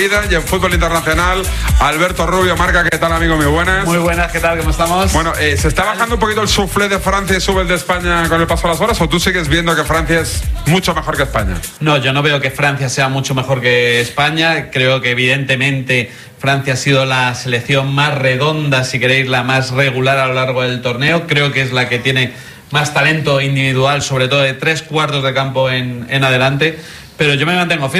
Y en fútbol internacional, Alberto Rubio, Marca, ¿qué tal, amigo? Muy buenas. Muy buenas, ¿qué tal? ¿Cómo estamos? Bueno, ¿se está bajando un poquito el suflé de Francia y sube el de España con el paso de las horas, o tú sigues viendo que Francia es mucho mejor que España? No, yo no veo que Francia sea mucho mejor que España. Creo que evidentemente Francia ha sido la selección más redonda, si queréis, la más regular a lo largo del torneo. Creo que es la que tiene más talento individual, sobre todo de 3 cuartos de campo en adelante. Pero yo me mantengo firme.